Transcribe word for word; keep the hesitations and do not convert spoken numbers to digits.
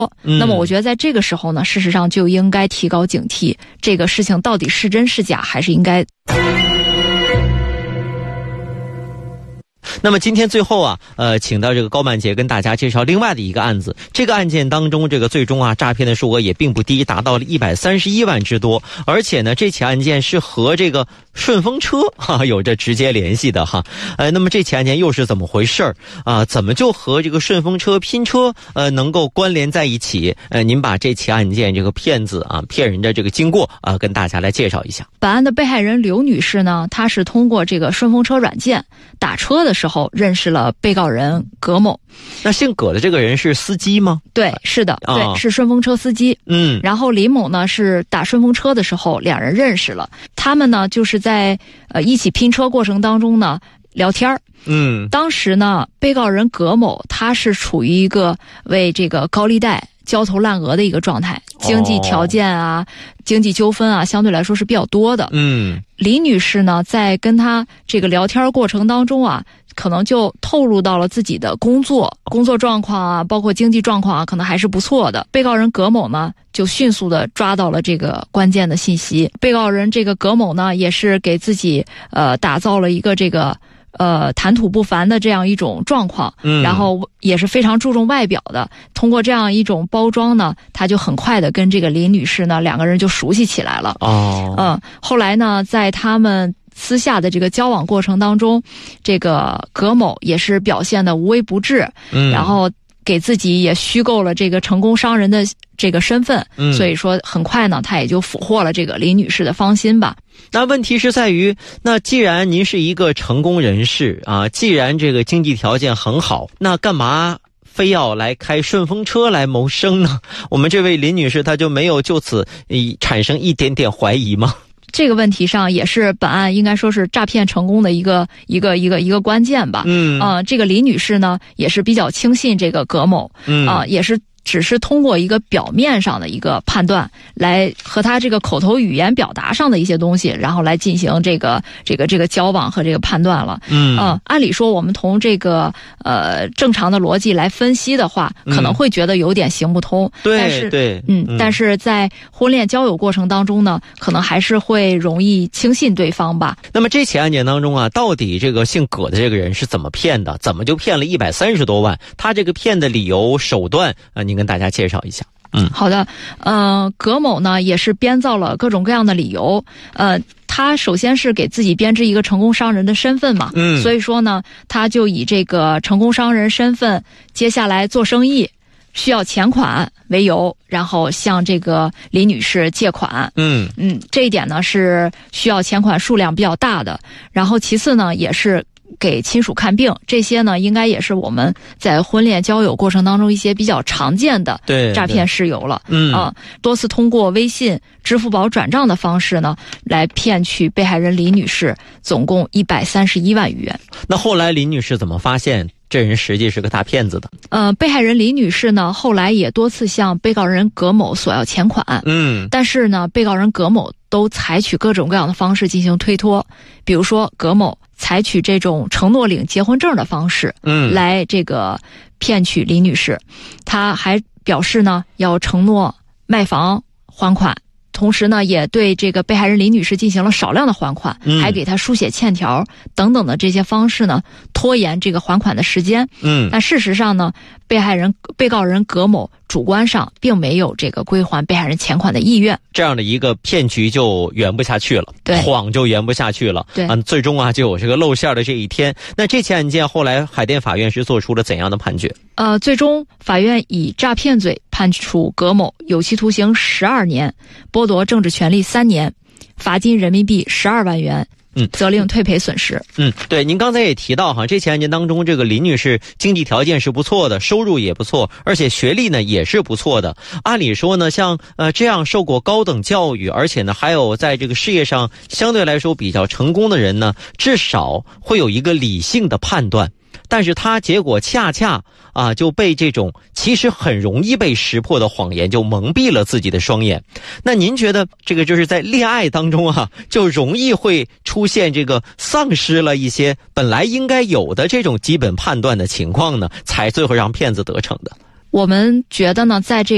嗯、 那么我觉得在这个时候呢，事实上就应该提高警惕，这个事情到底是真是假，还是应该。 那么今天最后啊，呃，请到这个高曼杰跟大家介绍另外的一个案子。这个案件当中，这个最终啊，诈骗的数额也并不低，达到了一百三十一万之多。而且呢，这起案件是和这个顺风车哈有着直接联系的哈。呃，那么这起案件又是怎么回事啊？怎么就和这个顺风车拼车呃能够关联在一起？呃，您把这起案件这个骗子啊骗人的这个经过啊跟大家来介绍一下。 本案的被害人刘女士呢，她是通过这个顺风车软件打车的时候认识了被告人葛某。 那姓葛的这个人是司机吗？ 对，是的，对， 哦、 是顺风车司机。 嗯， 然后李某呢是打顺风车的时候两人认识了，他们呢就是在呃一起拼车过程当中呢聊天。 嗯， 当时呢被告人葛某他是处于一个为这个高利贷焦头烂额的一个状态，经济条件啊、哦、经济纠纷啊相对来说是比较多的。 嗯， 李女士呢在跟他这个聊天过程当中啊，可能就透露到了自己的工作工作状况啊，包括经济状况啊，可能还是不错的。被告人葛某呢就迅速的抓到了这个关键的信息。被告人这个葛某呢也是给自己呃打造了一个这个呃谈吐不凡的这样一种状况， 嗯， 然后也是非常注重外表的。通过这样一种包装呢，他就很快的跟这个李女士呢两个人就熟悉起来了。 哦， 嗯，后来呢在他们私下的这个交往过程当中，这个葛某也是表现的无微不至， 嗯， 然后给自己也虚构了这个成功商人的这个身份， 嗯， 所以说很快呢他也就俘获了这个李女士的芳心吧。 那问题是在于，那既然您是一个成功人士啊，既然这个经济条件很好，那干嘛非要来开顺风车来谋生呢？我们这位林女士她就没有就此产生一点点怀疑吗？ 这个问题上也是本案应该说是诈骗成功的一个一个一个一个关键吧。 嗯， 啊、呃，这个李女士呢也是比较轻信这个葛某， 嗯啊、呃，也是只是通过一个表面上的一个判断，来和他这个口头语言表达上的一些东西，然后来进行这个这个这个交往和这个判断了。 嗯， 呃，按理说我们从这个呃正常的逻辑来分析的话，可能会觉得有点行不通。 嗯、对， 但是对， 嗯，嗯但是在婚恋交友过程当中呢，可能还是会容易轻信对方吧。 那么这起案件当中啊，到底这个姓葛的这个人是怎么骗的？怎么就骗了一百三十多万？他这个骗的理由手段啊，您跟大家介绍一下。嗯， 好的，呃，葛某呢也是编造了各种各样的理由，呃，他首先是给自己编织一个成功商人的身份嘛， 嗯， 所以说呢，他就以这个成功商人身份，接下来做生意需要钱款为由，然后向这个李女士借款， 嗯嗯，这一点呢是需要钱款数量比较大的，然后其次呢也是给亲属看病，这些呢应该也是我们在婚恋交友过程当中一些比较常见的诈骗事由了。 嗯啊，多次通过微信、支付宝转账的方式呢，来骗取被害人李女士总共一百三十一万余元。 那后来李女士怎么发现这人实际是个大骗子的？ 呃，被害人李女士呢，后来也多次向被告人葛某索要钱款， 嗯， 但是呢，被告人葛某都采取各种各样的方式进行推脱，比如说葛某采取这种承诺领结婚证的方式， 嗯， 来这个骗取李女士。他还表示呢，要承诺卖房还款。同时呢，也对这个被害人李女士进行了少量的还款， 嗯、 还给她书写欠条等等的这些方式呢，拖延这个还款的时间。 嗯， 但事实上呢，被害人被告人葛某主观上并没有这个归还被害人钱款的意愿， 这样的一个骗局就圆不下去了， 对， 谎就圆不下去了， 对， 嗯，最终啊就有这个露馅的这一天。那这起案件后来海淀法院是做出了怎样的判决？ 呃，最终法院以诈骗罪判处葛某有期徒刑十二年，剥夺政治权利三年，罚金人民币十二万元。 嗯， 责令退赔损失。 嗯，对，您刚才也提到哈，这起案件当中，这个林女士经济条件是不错的，收入也不错，而且学历呢也是不错的。按理说呢，像呃这样受过高等教育，而且呢还有在这个事业上相对来说比较成功的人呢，至少会有一个理性的判断。但是他结果恰恰啊就被这种其实很容易被识破的谎言就蒙蔽了自己的双眼。那您觉得这个就是在恋爱当中啊，就容易会出现这个丧失了一些本来应该有的这种基本判断的情况呢，才最后让骗子得逞的？ 我们觉得呢，在这